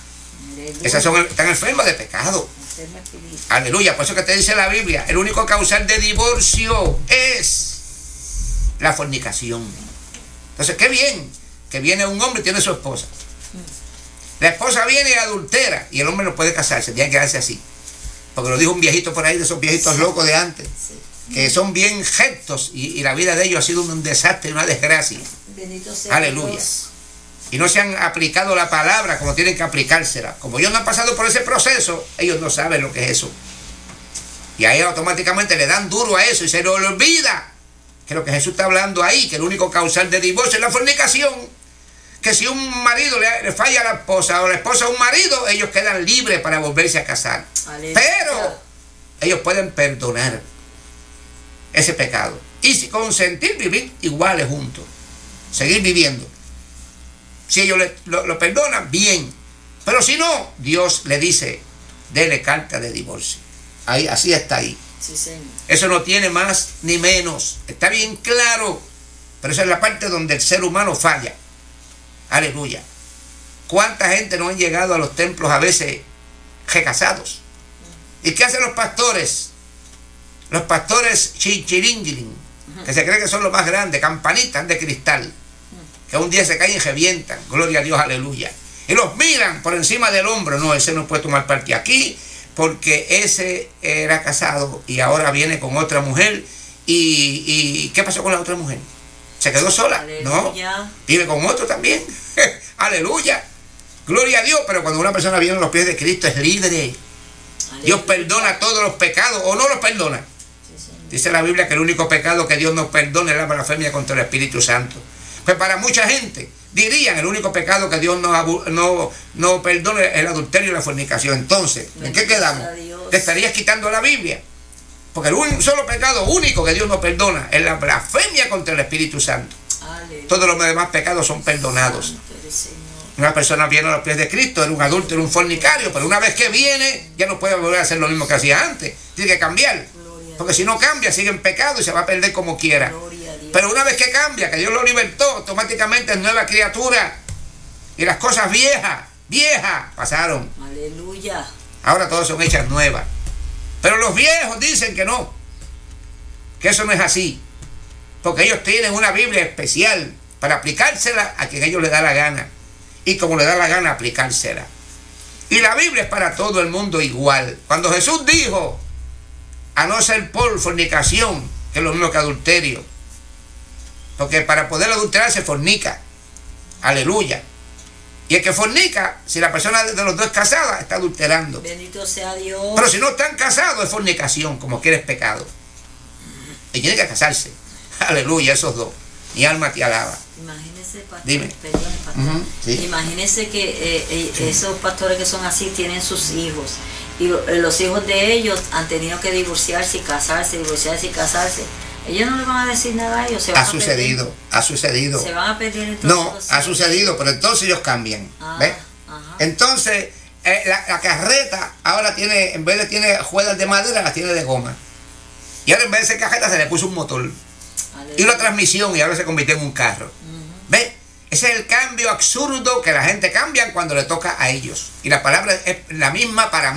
Esas están enfermos de pecado. Aleluya, por eso que te dice la Biblia, el único causal de divorcio es la fornicación. Entonces, qué bien que viene un hombre y tiene su esposa. La esposa viene y adultera y el hombre no puede casarse, tiene que quedarse así. Porque lo dijo un viejito por ahí, de esos viejitos locos de antes, que son bien rectos y la vida de ellos ha sido un desastre, una desgracia.
Bendito sea
aleluya.
Dios.
Y no se han aplicado la palabra como tienen que aplicársela. Como ellos no han pasado por ese proceso, ellos no saben lo que es eso. Y ahí automáticamente le dan duro a eso y se le olvida que lo que Jesús está hablando ahí, que el único causal de divorcio es la fornicación. Que si un marido le falla a la esposa o la esposa a un marido, ellos quedan libres para volverse a casar.
Aleluya.
Pero ellos pueden perdonar ese pecado y si consentir vivir iguales juntos, seguir viviendo. Si ellos lo perdonan, bien. Pero si no, Dios le dice, dele carta de divorcio. Ahí, así está ahí.
Sí, señor.
Eso no tiene más ni menos. Está bien claro. Pero esa es la parte donde el ser humano falla. Aleluya. ¿Cuánta gente no han llegado a los templos a veces recasados? ¿Y qué hacen los pastores? Los pastores chichiringling, que se creen que son los más grandes, campanitas de cristal, que un día se caen y revientan, gloria a Dios, aleluya. Y los miran por encima del hombro, no, ese no puede tomar parte aquí, porque ese era casado y ahora viene con otra mujer. ¿Y qué pasó con la otra mujer? ¿Se quedó sola?
Aleluya.
No, vive con otro también. Aleluya. Gloria a Dios, pero cuando una persona viene a los pies de Cristo es libre. Aleluya. Dios perdona todos los pecados o no los perdona. Sí, dice la Biblia que el único pecado que Dios nos perdona es la blasfemia contra el Espíritu Santo. Pues para mucha gente dirían el único pecado que Dios no perdona es el adulterio y la fornicación. Entonces, ¿en qué quedamos? Te estarías quitando la Biblia. Porque el solo pecado único que Dios no perdona es la blasfemia contra el Espíritu Santo. Aleluya. Todos los demás pecados son perdonados. Una persona viene a los pies de Cristo, era un adulto, era un fornicario, pero una vez que viene ya no puede volver a hacer lo mismo que hacía antes. Tiene que cambiar. Porque si no cambia, sigue en pecado y se va a perder como quiera. Pero una vez que cambia, que Dios lo libertó, automáticamente es nueva criatura. Y las cosas viejas, pasaron.
Aleluya.
Ahora todas son hechas nuevas. Pero los viejos dicen que no, que eso no es así, porque ellos tienen una Biblia especial para aplicársela a quien ellos les da la gana, y como le da la gana aplicársela. Y la Biblia es para todo el mundo igual. Cuando Jesús dijo, a no ser por fornicación, que es lo mismo que adulterio, porque para poder adulterar se fornica, aleluya. Y el que fornica, si la persona de los dos es casada, está adulterando.
Bendito sea Dios.
Pero si no están casados, es fornicación, como quiera es pecado. Y tiene que casarse. Aleluya, esos dos. Mi alma te alaba.
Imagínese, pastor.
Dime.
Perdón, pastor.
Sí.
Imagínese que esos pastores que son así tienen sus hijos. Y los hijos de ellos han tenido que divorciarse y casarse, divorciarse y casarse. Ellos no le van a decir nada a ellos.
Ha sucedido.
Se van a pedir entonces.
No, ha sucedido, pero entonces ellos cambian. ¿Ves? Entonces, la carreta ahora tiene, en vez de tiene ruedas de madera, las tiene de goma. Y ahora en vez de ser carreta se le puso un motor. Aleluya. Y una transmisión y ahora se convirtió en un carro. ¿Ves? Ese es el cambio absurdo que la gente cambia cuando le toca a ellos. Y la palabra es la misma para mí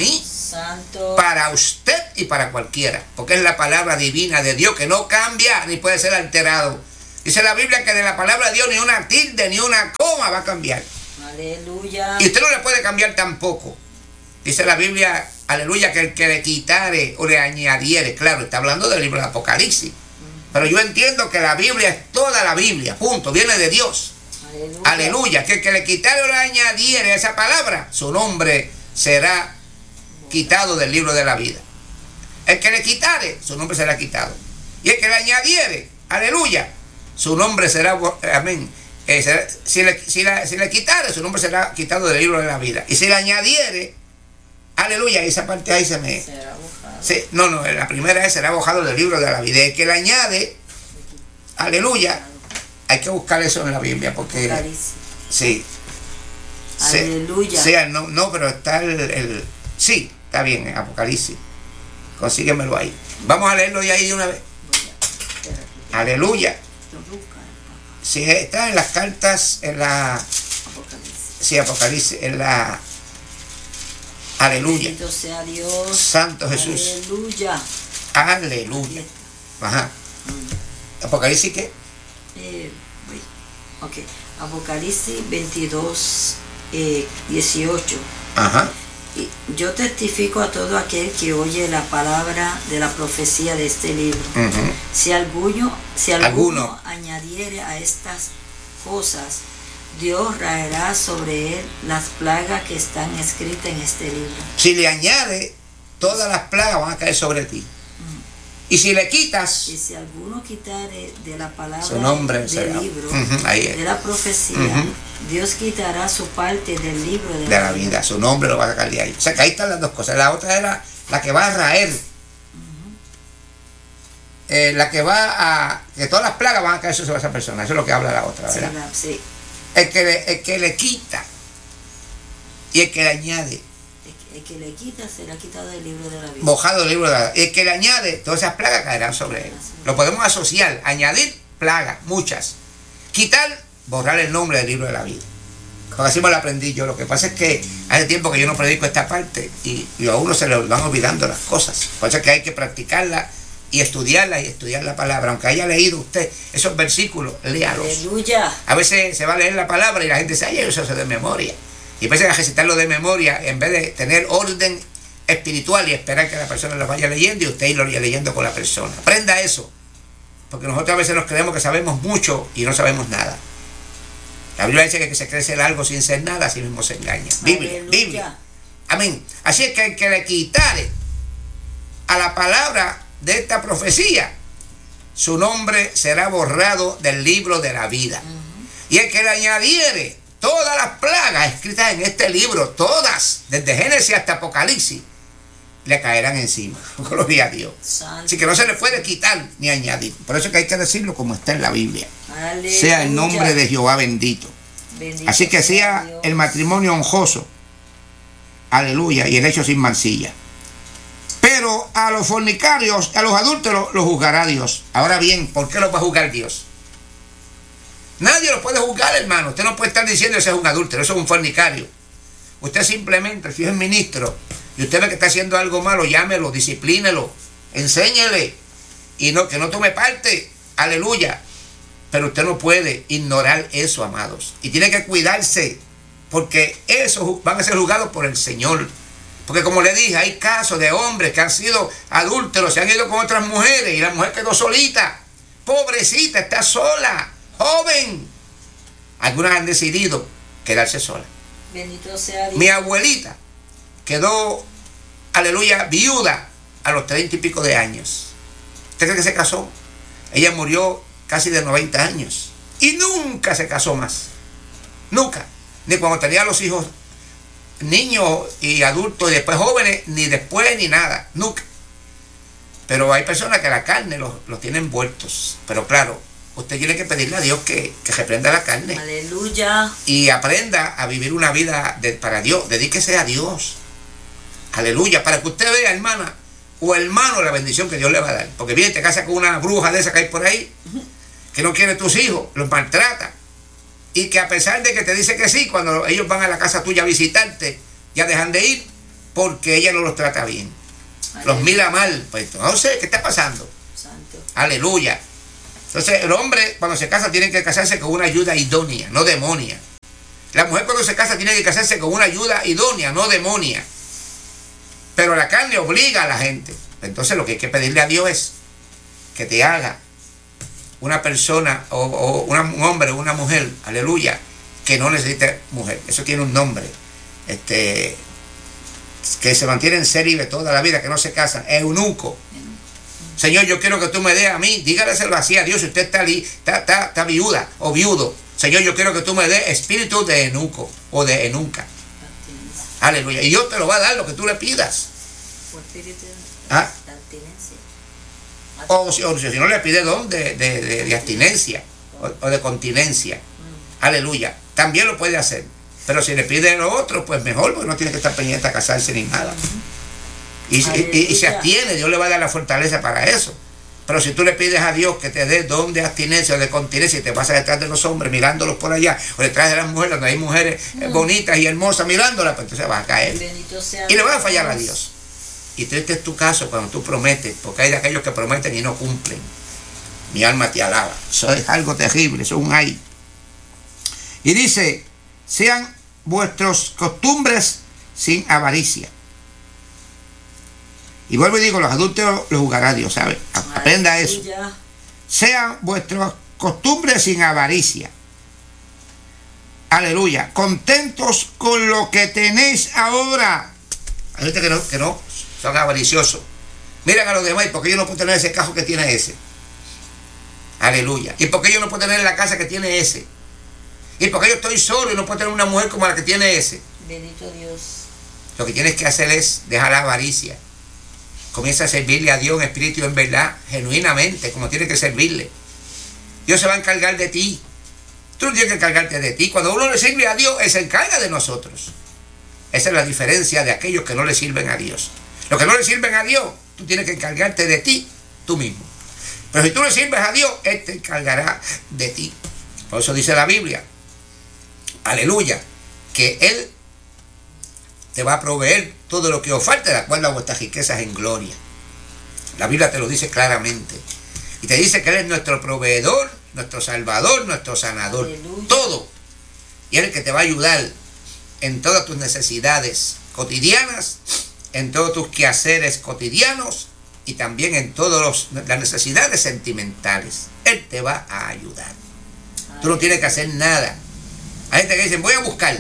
Santo.
Para usted y para cualquiera, porque es la palabra divina de Dios que no cambia ni puede ser alterado. Dice la Biblia que de la palabra de Dios ni una tilde ni una coma va a cambiar.
Aleluya.
Y usted no le puede cambiar tampoco. Dice la Biblia, aleluya, que el que le quitare o le añadiere, claro, está hablando del libro de Apocalipsis. Pero yo entiendo que la Biblia es toda la Biblia, punto, viene de Dios. Aleluya. Aleluya, que el que le quitare o le añadiere esa palabra, su nombre será quitado del libro de la vida. El que le quitare, su nombre será quitado. Y el que le añadiere, aleluya, su nombre será, amén. Si le quitare, su nombre será quitado del libro de la vida. Y si le añadiere, aleluya, esa parte ahí se me...
Será bojado.
Sí, no, la primera es será bojado del libro de la vida. El que le añade, aleluya, hay que buscar eso en la Biblia porque... Sí.
Aleluya.
Sí, no, pero está sí, está bien, en Apocalipsis. Consíguemelo ahí. Vamos a leerlo de ahí de una vez. Aleluya. Sí, está en las cartas, en la...
Apocalipsis.
Sí, Apocalipsis, en la... Aleluya.
Bendito sea Dios.
Santo Jesús.
Aleluya.
Aleluya. Ajá. ¿Apocalipsis qué?
Ok. Apocalipsis 22, 18.
Ajá.
Y yo testifico a todo aquel que oye la palabra de la profecía de este libro.
Uh-huh.
Si alguno añadiere a estas cosas, Dios raerá sobre él las plagas que están escritas en este libro.
Si le añade, todas las plagas van a caer sobre ti. Y si le quitas,
y si alguno quitare de la palabra
su nombre
del
será,
libro,
de
la profecía, Dios quitará su parte del libro de
la vida. Su nombre lo va a sacar de ahí. O sea que ahí están las dos cosas. La otra era la que va a raer. La que va a... que todas las plagas van a caer sobre esa persona. Eso es lo que habla la otra, ¿verdad?
Sí.
El que le quita y el que le añade.
El que le quita será quitado del libro de la vida.
Bojado del libro de la vida. Y el que le añade, todas esas plagas caerán sobre él. Lo podemos asociar. Añadir plagas, muchas. Quitar, borrar el nombre del libro de la vida. Porque así me lo aprendí yo. Lo que pasa es que hace tiempo que yo no predico esta parte y a uno se le van olvidando las cosas. Por eso es que hay que practicarla y estudiar la palabra. Aunque haya leído usted esos versículos, léalos.
Aleluya.
A veces se va a leer la palabra y la gente dice, ay, eso es de memoria. Y empiezan a recitarlo de memoria en vez de tener orden espiritual y esperar que la persona lo vaya leyendo y usted lo vaya leyendo con la persona. Aprenda eso. Porque nosotros a veces nos creemos que sabemos mucho y no sabemos nada. La Biblia dice que se cree ser algo sin ser nada, así mismo se engaña. Biblia. Amén. Así es que el que le quitare a la palabra de esta profecía, su nombre será borrado del libro de la vida. Y el que le añadiere todas las plagas escritas en este libro, todas, desde Génesis hasta Apocalipsis, le caerán encima. Gloria a Dios.
Santo.
Así que no se le puede quitar ni añadir. Por eso es que hay que decirlo como está en la Biblia.
Aleluya.
Sea el nombre de Jehová bendito.
Bendito
Así que sea
Dios.
el matrimonio honroso. Aleluya. Y el hecho sin mancilla. Pero a los fornicarios, a los adúlteros, los juzgará Dios. Ahora bien, ¿por qué los va a juzgar Dios? Nadie lo puede juzgar, hermano. Usted no puede estar diciendo que ese es un adúltero, eso es un fornicario. Usted simplemente, si es ministro y usted ve que está haciendo algo malo, llámelo, disciplínelo, enséñele y que no tome parte. Aleluya. Pero usted no puede ignorar eso, amados. Y tiene que cuidarse, porque esos van a ser juzgados por el Señor. Porque como le dije, hay casos de hombres que han sido adúlteros, se han ido con otras mujeres y la mujer quedó solita. Pobrecita, está sola. Joven. Algunas han decidido quedarse sola.
Bendito sea Dios.
Mi abuelita quedó, aleluya, viuda a los 30 y pico de años. ¿Usted cree que se casó? Ella murió casi de 90 años. Y nunca se casó más. Nunca. Ni cuando tenía los hijos niños y adultos y después jóvenes, ni después ni nada. Nunca. Pero hay personas que la carne los tienen envueltos. Pero claro, usted tiene que pedirle a Dios que reprenda la carne.
Aleluya.
Y aprenda a vivir una vida para Dios. Dedíquese a Dios. Aleluya. Para que usted vea, hermana o hermano, la bendición que Dios le va a dar. Porque viene, te casa con una bruja de esa que hay por ahí, que no quiere tus hijos, los maltrata. Y que a pesar de que te dice que sí, cuando ellos van a la casa tuya a visitarte, ya dejan de ir. porque ella no los trata bien. Los mira mal. Pues no sé, ¿qué está pasando?
Santo.
Aleluya. Entonces el hombre cuando se casa tiene que casarse con una ayuda idónea, no demonia. La mujer cuando se casa tiene que casarse con una ayuda idónea, no demonia. Pero la carne obliga a la gente. Entonces lo que hay que pedirle a Dios es que te haga una persona o un hombre o una mujer, aleluya, que no necesite mujer. Eso tiene un nombre. Que se mantienen célibes toda la vida, que no se casan. Eunuco. Señor, yo quiero que tú me des a mí. Dígaleselo así a Dios. Si usted está viuda o viudo. Señor, yo quiero que tú me des espíritu de eunuco o de eunuca. Aleluya. Y Dios te lo va a dar lo que tú le pidas. ¿Ah? O si no le pide don de abstinencia o de continencia. Aleluya. También lo puede hacer. Pero si le pide lo otro, pues mejor, porque no tiene que estar pendiente a casarse ni nada. Y se abstiene, Dios le va a dar la fortaleza para eso. Pero si tú le pides a Dios que te dé don de abstinencia o de continencia y te vas detrás de los hombres mirándolos por allá, o detrás de las mujeres, donde hay mujeres bonitas y hermosas mirándolas, pues entonces vas a caer. Y le vas a fallar a Dios. Y triste es tu caso cuando tú prometes, porque hay de aquellos que prometen y no cumplen. Mi alma te alaba. Eso es algo terrible, eso es un ay. Y dice, sean vuestras costumbres sin avaricia. Y vuelvo y digo, los adúlteros los juzgará Dios, ¿sabe? Aprenda eso. Sean vuestras costumbres sin avaricia. Aleluya. Contentos con lo que tenéis ahora. Hay gente que no son avariciosos. Miren a los demás, ¿y por qué yo no puedo tener ese carro que tiene ese? Aleluya. ¿Y por qué yo no puedo tener la casa que tiene ese? ¿Y por qué yo estoy solo y no puedo tener una mujer como la que tiene ese?
Bendito Dios.
Lo que tienes que hacer es dejar la avaricia. Comienza a servirle a Dios en espíritu y en verdad, genuinamente, como tienes que servirle. Dios se va a encargar de ti. Tú no tienes que encargarte de ti. Cuando uno le sirve a Dios, Él se encarga de nosotros. Esa es la diferencia de aquellos que no le sirven a Dios. Los que no le sirven a Dios, tú tienes que encargarte de ti, tú mismo. Pero si tú le sirves a Dios, Él te encargará de ti. Por eso dice la Biblia, aleluya, que Él te va a proveer todo lo que os falte de acuerdo a vuestras riquezas en gloria. La Biblia te lo dice claramente. Y te dice que Él es nuestro proveedor, nuestro salvador, nuestro sanador. Aleluya. Todo. Y Él es el que te va a ayudar en todas tus necesidades cotidianas, en todos tus quehaceres cotidianos y también en todas las necesidades sentimentales. Él te va a ayudar. Tú no tienes que hacer nada. Hay gente que dice, voy a buscar.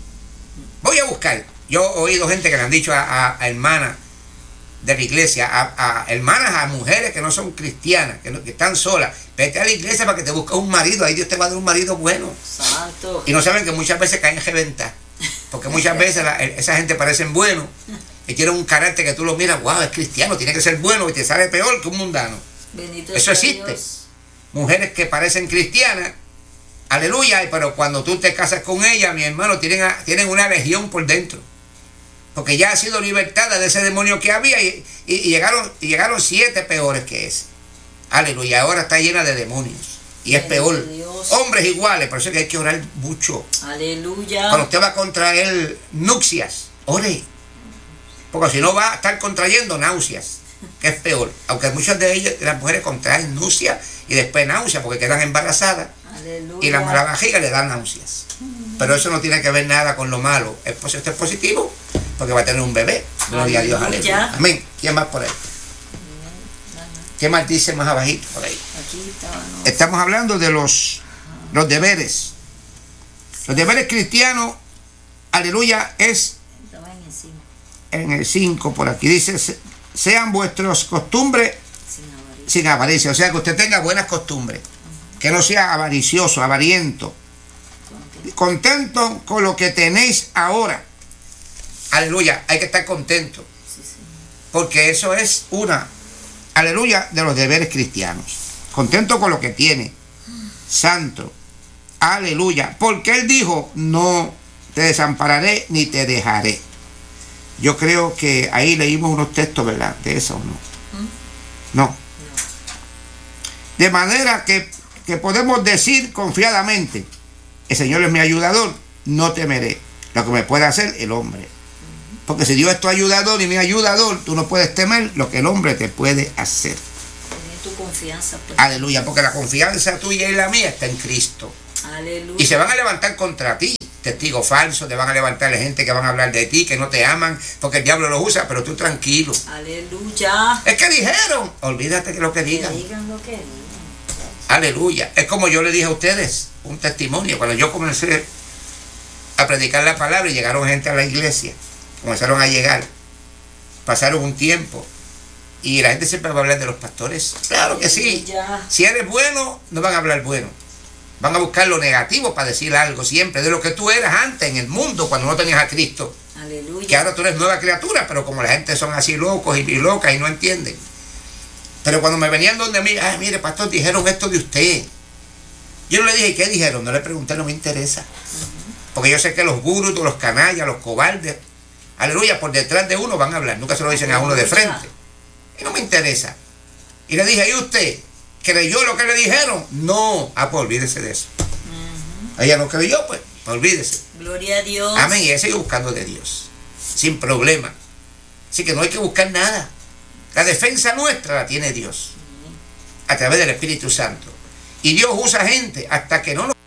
Yo he oído gente que le han dicho a hermanas de la iglesia, a hermanas, a mujeres que no son cristianas, que están solas, vete a la iglesia para que te busques un marido, ahí Dios te va a dar un marido bueno.
Santo.
Y no saben que muchas veces caen en reventar, porque muchas veces esa gente parecen buenos y tienen un carácter que tú lo miras, wow, es cristiano, tiene que ser bueno y te sale peor que un mundano.
Bendito
eso existe. Dios. Mujeres que parecen cristianas, aleluya, pero cuando tú te casas con ella, mi hermano, tienen una legión por dentro. Porque ya ha sido libertada de ese demonio que había y llegaron 7 peores que ese. Aleluya, ahora está llena de demonios. Y es peor. Dios. Hombres iguales, por eso es que hay que orar mucho.
Aleluya.
Cuando usted va a contraer nupcias, ore. Porque si no va a estar contrayendo náuseas, que es peor. Aunque muchas de ellas, las mujeres contraen náuseas y después náuseas porque quedan embarazadas.
Aleluya.
Y la barriga le da náuseas. Pero eso no tiene que ver nada con lo malo. Esto es positivo porque va a tener un bebé. Gloria a Dios, aleluya. Amén. ¿Quién más por ahí? ¿Qué más dice más abajito por ahí? Estamos hablando de los deberes. Los deberes cristianos, aleluya, es en el 5 por aquí. Dice, sean vuestras costumbres sin avaricia. O sea, que usted tenga buenas costumbres. Que no sea avaricioso, avariento. Contento con lo que tenéis ahora. Aleluya, hay que estar contento. Porque eso es aleluya, de los deberes cristianos. Contento con lo que tiene. Santo. Aleluya. Porque Él dijo, no te desampararé ni te dejaré. Yo creo que ahí leímos unos textos, ¿verdad? De eso, ¿o no? No. De manera que podemos decir confiadamente, el Señor es mi ayudador, no temeré lo que me pueda hacer el hombre. Porque si Dios es tu ayudador y mi ayudador, tú no puedes temer lo que el hombre te puede hacer.
Tener tu confianza. Pues.
Aleluya, porque la confianza tuya y la mía está en Cristo.
Aleluya.
Y se van a levantar contra ti. Testigos falsos, te van a levantar gente que van a hablar de ti, que no te aman, porque el diablo los usa, pero tú tranquilo.
Aleluya.
Es que dijeron, olvídate de lo que digan.
Que digan lo que digan.
Aleluya. Es como yo le dije a ustedes, un testimonio, cuando yo comencé a predicar la palabra y llegaron gente a la iglesia, comenzaron a llegar, pasaron un tiempo, y la gente siempre va a hablar de los pastores. Claro que sí. Si eres bueno, no van a hablar bueno. Van a buscar lo negativo para decir algo siempre de lo que tú eras antes en el mundo cuando no tenías a Cristo.
Aleluya.
Que ahora tú eres nueva criatura, pero como la gente son así locos y locas y no entienden. Pero cuando me venían donde mí, ay, mire, pastor, dijeron esto de usted. Yo no le dije, ¿qué dijeron? No le pregunté, no me interesa. Porque yo sé que los brutos, los canallas, los cobardes, aleluya, por detrás de uno van a hablar. Nunca se lo dicen a uno de frente. Y no me interesa. Y le dije, ¿y usted creyó lo que le dijeron? No. Ah, pues olvídese de eso. Ella no creyó, pues olvídese.
Gloria a Dios.
Amén. Y ella sigue buscando de Dios, sin problema. Así que no hay que buscar nada. La defensa nuestra la tiene Dios, a través del Espíritu Santo. Y Dios usa gente hasta que no nos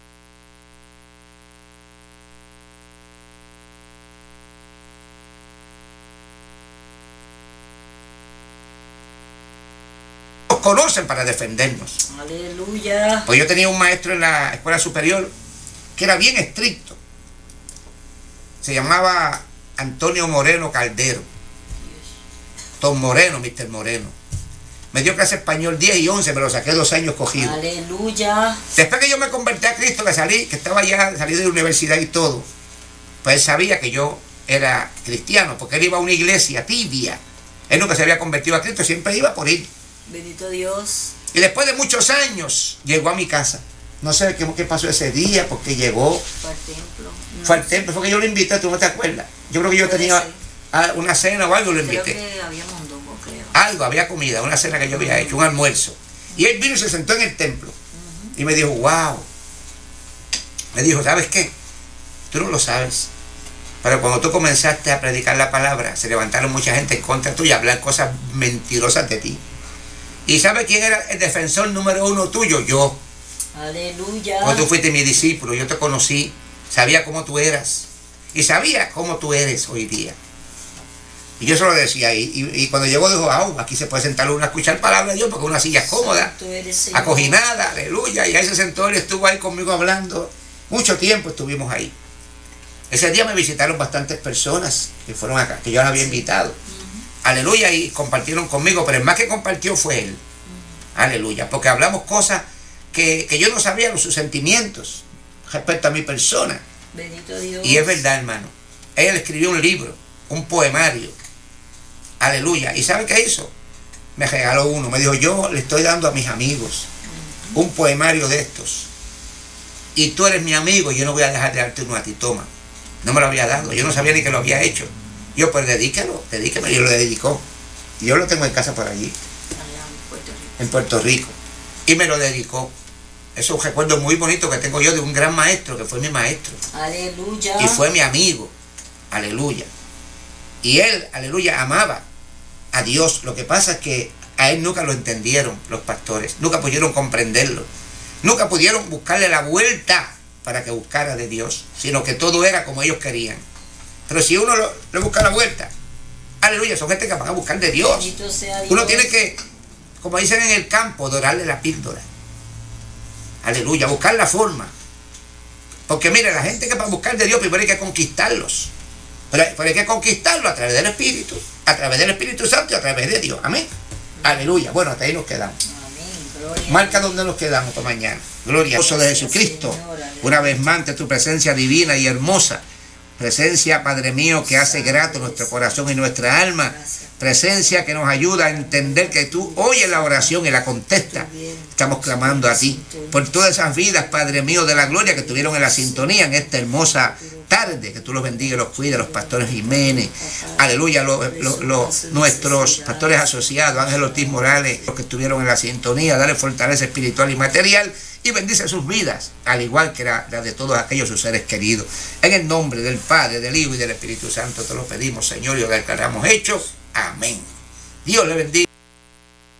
conocen para defendernos.
Aleluya.
Pues yo tenía un maestro en la escuela superior que era bien estricto. Se llamaba Antonio Moreno Caldero. Don Moreno, Mr. Moreno. Me dio clase español 10 y 11, me lo saqué 2 años cogido.
Aleluya.
Después que yo me convertí a Cristo, que estaba ya, salí de la universidad y todo, pues él sabía que yo era cristiano, porque él iba a una iglesia tibia. Él nunca se había convertido a Cristo, siempre iba por ir.
Bendito Dios.
Y después de muchos años, llegó a mi casa. No sé qué pasó ese día, porque llegó.
Fue al templo. No
fue al templo, fue que yo lo invité, tú no te acuerdas. Yo creo que yo tenía una cena o algo, lo invité.
Creo que había mondongo, creo.
Algo, había comida, una cena que yo había hecho, un almuerzo. Y él vino y se sentó en el templo. Y me dijo, wow. Me dijo, ¿sabes qué? Tú no lo sabes. Pero cuando tú comenzaste a predicar la palabra, se levantaron mucha gente en contra tuya a hablar cosas mentirosas de ti. ¿Y sabe quién era el defensor número 1 tuyo? Yo.
Aleluya.
Cuando tú fuiste mi discípulo, yo te conocí, sabía cómo tú eras y sabía cómo tú eres hoy día. Y yo se lo decía, y cuando llegó dijo, aquí se puede sentar uno a escuchar palabra de Dios porque una silla cómoda, acoginada, aleluya. Y ahí se sentó, él estuvo ahí conmigo hablando, mucho tiempo estuvimos ahí. Ese día me visitaron bastantes personas que fueron acá, que yo las había invitado. Aleluya, y compartieron conmigo, pero el más que compartió fue él. Aleluya, porque hablamos cosas que yo no sabía, sus sentimientos respecto a mi persona.
Bendito Dios.
Y es verdad, hermano. Él escribió un libro, un poemario. Aleluya. ¿Y sabe qué hizo? Me regaló uno. Me dijo, yo le estoy dando a mis amigos un poemario de estos. Y tú eres mi amigo y yo no voy a dejar de darte uno a ti, toma. No me lo había dado. Yo no sabía ni que lo había hecho. Yo, pues dedíqueme, y lo dedicó. Y yo lo tengo en casa por allí. En Puerto Rico. Y me lo dedicó. Eso es un recuerdo muy bonito que tengo yo de un gran maestro, que fue mi maestro.
Aleluya.
Y fue mi amigo. Aleluya. Y él, aleluya, amaba a Dios. Lo que pasa es que a él nunca lo entendieron los pastores. Nunca pudieron comprenderlo. Nunca pudieron buscarle la vuelta para que buscara de Dios. Sino que todo era como ellos querían. Pero si uno le busca la vuelta, aleluya, son gente que van a buscar de Dios.
Bendito sea Dios.
Uno tiene que, como dicen en el campo, dorarle la píldora. Aleluya, buscar la forma. Porque mire, la gente que va a buscar de Dios primero hay que conquistarlos. Pero hay que conquistarlo a través del Espíritu, a través del Espíritu Santo y a través de Dios. Amén. Aleluya. Bueno, hasta ahí nos quedamos.
Amén.
Marca donde nos quedamos para mañana. Gloria al de Jesucristo. Una vez más ante tu presencia divina y hermosa. Presencia, Padre mío, que hace grato nuestro corazón y nuestra alma. Presencia que nos ayuda a entender que tú oyes la oración y la contestas. Estamos clamando a ti por todas esas vidas, Padre mío, de la gloria que estuvieron en la sintonía en esta hermosa tarde. Que tú los bendiga y los cuides, los pastores Jiménez. Aleluya, nuestros pastores asociados, Ángel Ortiz Morales, los que estuvieron en la sintonía. Dale fortaleza espiritual y material. y bendice sus vidas, al igual que la de todos aquellos sus seres queridos. En el nombre del Padre, del Hijo y del Espíritu Santo te lo pedimos, Señor, y lo declaramos hecho. Amén. Dios le bendiga.